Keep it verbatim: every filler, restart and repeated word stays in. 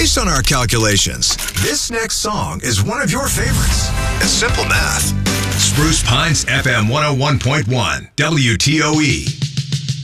Based on our calculations, this next song is one of your favorites. It's simple math. Spruce Pines F M one oh one point one, W T O E.